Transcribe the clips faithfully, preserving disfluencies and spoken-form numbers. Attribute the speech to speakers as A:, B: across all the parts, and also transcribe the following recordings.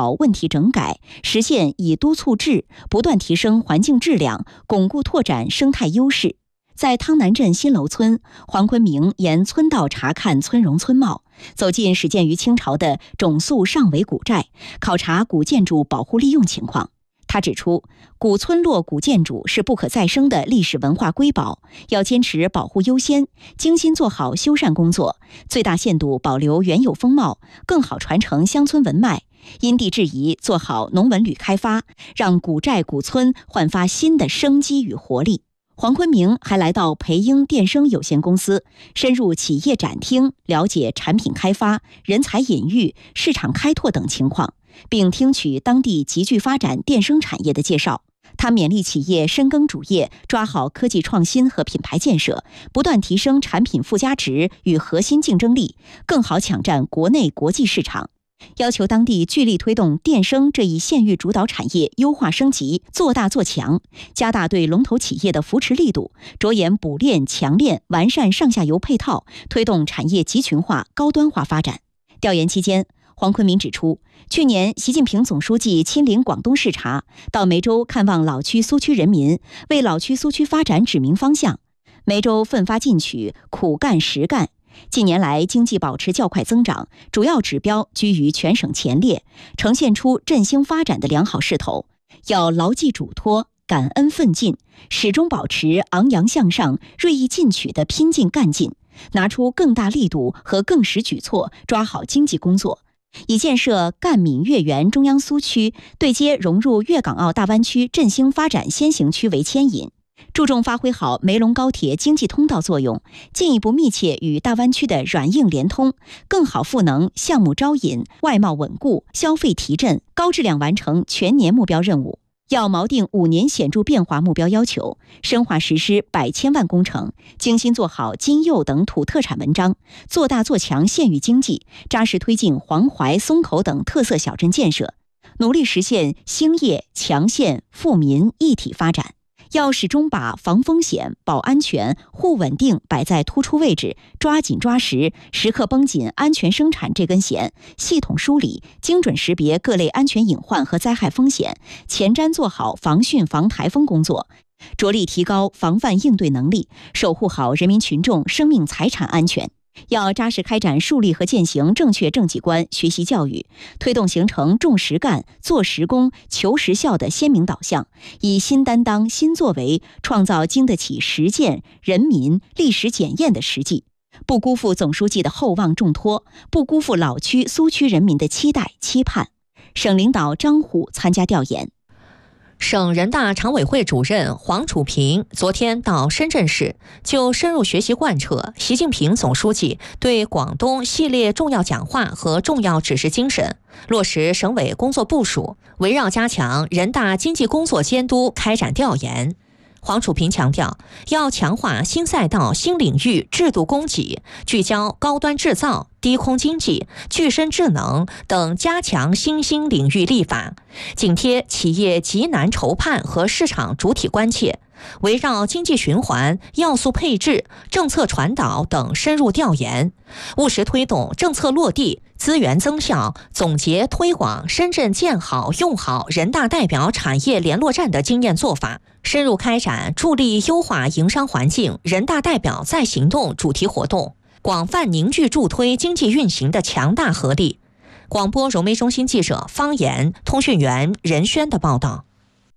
A: 讨问题整改，实现以督促治，不断提升环境质量，巩固拓展生态优势。在汤南镇新楼村，黄坤明沿村道查看村容村貌，走进始建于清朝的种宿上围古寨，考察古建筑保护利用情况。他指出，古村落古建筑是不可再生的历史文化瑰宝，要坚持保护优先，精心做好修缮工作，最大限度保留原有风貌，更好传承乡村文脉，因地制宜做好农文旅开发，让古寨古村焕发新的生机与活力。黄坤明还来到培英电声有限公司，深入企业展厅，了解产品开发、人才引育、市场开拓等情况，并听取当地急剧发展电声产业的介绍。他勉励企业深耕主业，抓好科技创新和品牌建设，不断提升产品附加值与核心竞争力，更好抢占国内国际市场。要求当地聚力推动电声这一县域主导产业优化升级，做大做强，加大对龙头企业的扶持力度，着眼补链强链，完善上下游配套，推动产业集群化、高端化发展。调研期间，黄坤明指出，去年习近平总书记亲临广东视察，到梅州看望老区苏区人民，为老区苏区发展指明方向。梅州奋发进取，苦干实干。近年来经济保持较快增长，主要指标居于全省前列，呈现出振兴发展的良好势头。要牢记嘱托，感恩奋进，始终保持昂扬向上、锐意进取的拼劲干劲，拿出更大力度和更实举措，抓好经济工作，以建设赣闽粤园中央苏区，对接融入粤港澳大湾区振兴发展先行区为牵引，注重发挥好梅龙高铁经济通道作用，进一步密切与大湾区的软硬联通，更好赋能项目招引、外贸稳固、消费提振，高质量完成全年目标任务。要锚定五年显著变化目标要求，深化实施百千万工程，精心做好金柚等土特产文章，做大做强县域经济，扎实推进黄淮、松口等特色小镇建设，努力实现兴业、强县、富民一体发展。要始终把防风险、保安全、护稳定摆在突出位置，抓紧抓实，时刻绷紧安全生产这根弦，系统梳理、精准识别各类安全隐患和灾害风险，前瞻做好防汛防台风工作，着力提高防范应对能力，守护好人民群众生命财产安全。要扎实开展树立和践行正确政绩观学习教育，推动形成重实干、做实功、求实效的鲜明导向，以新担当、新作为，创造经得起实践、人民历史检验的实际，不辜负总书记的厚望重托，不辜负老区、苏区人民的期待期盼。省领导张虎参加调研。
B: 省人大常委会主任黄楚平昨天到深圳市，就深入学习贯彻习近平总书记对广东系列重要讲话和重要指示精神，落实省委工作部署，围绕加强人大经济工作监督开展调研。黄楚平强调，要强化新赛道、新领域制度供给，聚焦高端制造、低空经济、具身智能等加强新兴领域立法，紧贴企业急难筹盼和市场主体关切，围绕经济循环、要素配置、政策传导等深入调研，务实推动政策落地、资源增效，总结推广深圳建好用好人大代表产业联络站的经验做法，深入开展助力优化营商环境人大代表再行动主题活动，广泛凝聚助推经济运行的强大合力。广播融媒中心记者方言、通讯员任轩的报道。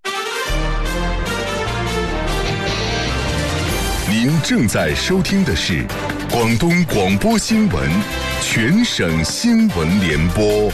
C: 您正在收听的是广东广播新闻全省新闻联播。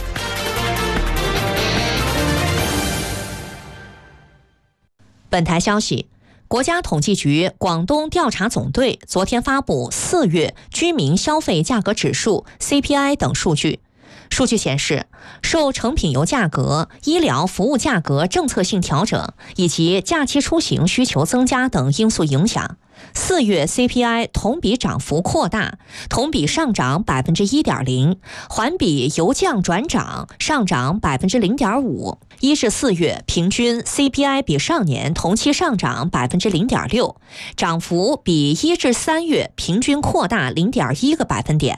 B: 本台消息，国家统计局广东调查总队昨天发布四月居民消费价格指数 C P I 等数据。数据显示，受成品油价格、医疗服务价格政策性调整以及假期出行需求增加等因素影响，四月 C P I 同比涨幅扩大，同比上涨 百分之一点零， 环比由降转涨，上涨 百分之零点五。 一至四月平均 C P I 比上年同期上涨 百分之零点六， 涨幅比一至三月平均扩大 零点一个百分点。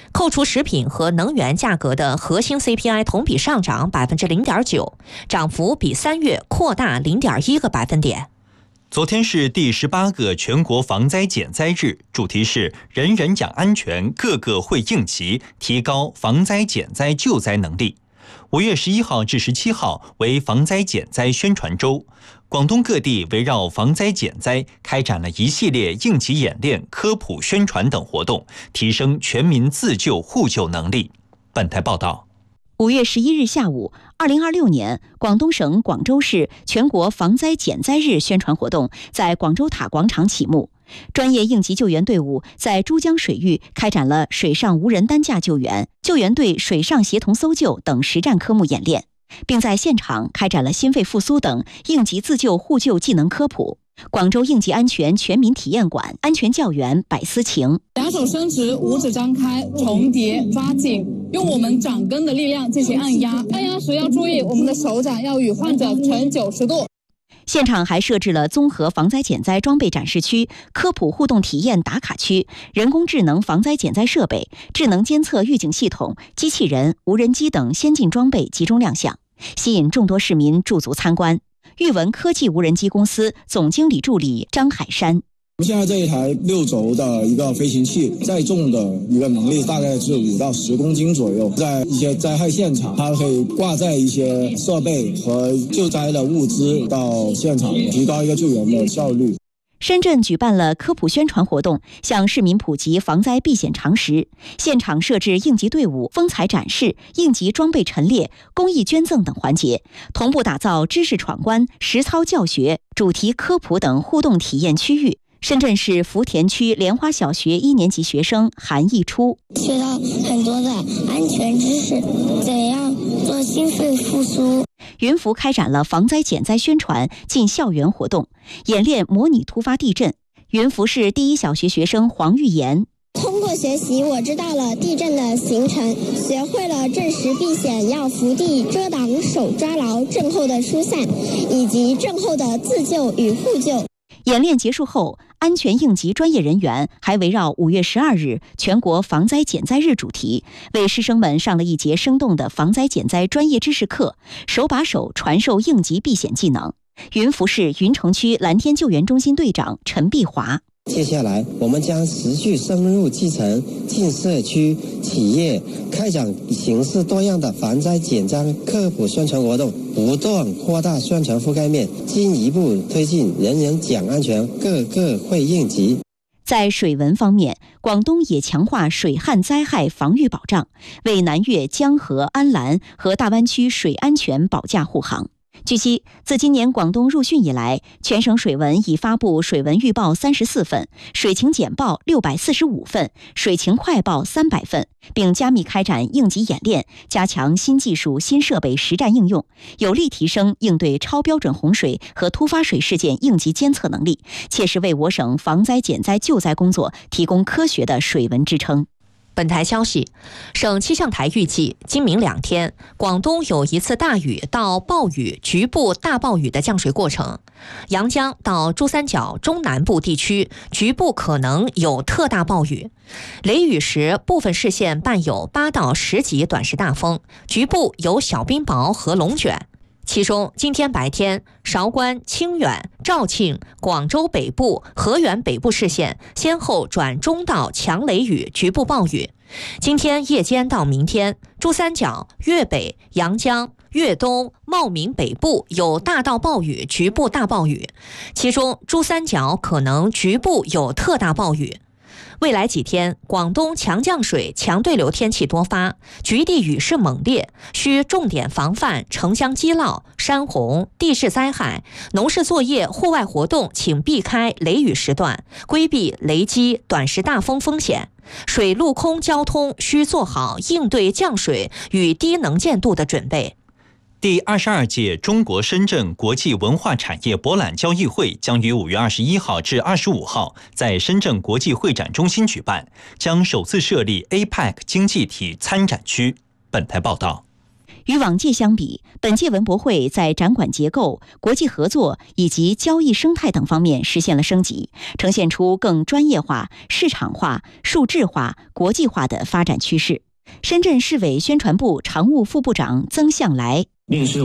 B: 扣除食品和能源价格的核心 C P I 同比上涨百分之零点九，涨幅比三月扩大零点一个百分点。
D: 昨天是第十八个全国防灾减灾日，主题是人人讲安全，个个会应急，提高防灾减灾救灾能力。五月十一号至十七号为防灾减灾宣传周，广东各地围绕防灾减灾开展了一系列应急演练、科普宣传等活动，提升全民自救互救能力。本台报道。
A: 五月十一日下午，二零二六年广东省广州市全国防灾减灾日宣传活动在广州塔广场启幕。专业应急救援队伍在珠江水域开展了水上无人担架救援、救援队水上协同搜救等实战科目演练，并在现场开展了心肺复苏等应急自救互救技能科普。广州应急安全全民体验馆安全教员百思晴：
E: 两手伸直，五指张开，重叠抓紧，用我们掌根的力量进行按压。按压时要注意，我们的手掌要与患者呈九十度。
A: 现场还设置了综合防灾减灾装备展示区、科普互动体验打卡区、人工智能防灾减灾设备、智能监测预警系统、机器人、无人机等先进装备集中亮相，吸引众多市民驻足参观。裕文科技无人机公司总经理助理张海山：
F: 我们现在这一台六轴的一个飞行器，载重的一个能力大概是五到十公斤左右，在一些灾害现场，它可以挂载一些设备和救灾的物资到现场，提高一个救援的效率。
A: 深圳举办了科普宣传活动，向市民普及防灾避险常识。现场设置应急队伍风采展示、应急装备陈列、公益捐赠等环节，同步打造知识闯关、实操教学、主题科普等互动体验区域。深圳市福田区莲花小学一年级学生韩艺初：
G: 学到很多的安全知识，怎样做心肺复苏。
A: 云浮开展了防灾减灾宣传进校园活动，演练模拟突发地震。云浮市第一小学学生黄玉妍：
G: 通过学习，我知道了地震的形成，学会了震时避险要伏地遮挡、手抓牢、震后的疏散，以及震后的自救与互救。
A: 演练结束后，安全应急专业人员还围绕五月十二日全国防灾减灾日主题，为师生们上了一节生动的防灾减灾专业知识课，手把手传授应急避险技能。云浮市云城区蓝天救援中心队长陈碧华：
H: 接下来，我们将持续深入基层、进社区、企业，开展形式多样的防灾减灾科普宣传活动，不断扩大宣传覆盖面，进一步推进人人讲安全，个个会应急。
A: 在水文方面，广东也强化水旱灾害防御保障，为南粤、江河、安澜和大湾区水安全保驾护航。据悉，自今年广东入汛以来，全省水文已发布水文预报三十四份，水情简报六百四十五份，水情快报三百份，并加密开展应急演练，加强新技术、新设备实战应用，有力提升应对超标准洪水和突发水事件应急监测能力，切实为我省防灾减灾救灾工作提供科学的水文支撑。
B: 本台消息，省气象台预计今明两天，广东有一次大雨到暴雨、局部大暴雨的降水过程。阳江到珠三角中南部地区局部可能有特大暴雨，雷雨时部分市县伴有八到十级短时大风，局部有小冰雹和龙卷。其中，今天白天，韶关、清远、肇庆、广州北部、河源北部市县先后转中到强雷雨、局部暴雨。今天夜间到明天，珠三角、粤北、阳江、粤东、茂名北部有大到暴雨、局部大暴雨，其中珠三角可能局部有特大暴雨。未来几天，广东强降水、强对流天气多发，局地雨势猛烈，需重点防范城乡积涝、山洪、地势灾害。农事作业、户外活动请避开雷雨时段，规避雷击、短时大风风险。水陆空交通需做好应对降水与低能见度的准备。
D: 第二十二届中国深圳国际文化产业博览交易会将于五月二十一号至二十五号在深圳国际会展中心举办，将首次设立 A P E C 经济体参展区。本台报道。
A: 与往届相比，本届文博会在展馆结构、国际合作以及交易生态等方面实现了升级，呈现出更专业化、市场化、数字化、国际化的发展趋势。深圳市委宣传部常务副部长曾向来，
I: 令市